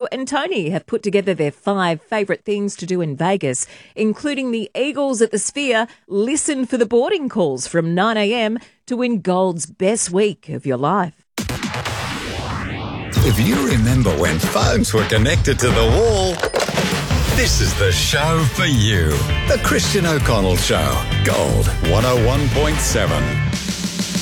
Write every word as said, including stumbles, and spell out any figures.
and Tony have put together their five favourite things to do in Vegas, including the Eagles at the Sphere, listen for the boarding calls from nine a.m. to win Gold's best week of your life. If you remember when phones were connected to the wall, this is the show for you. The Christian O'Connell Show. Gold one oh one point seven.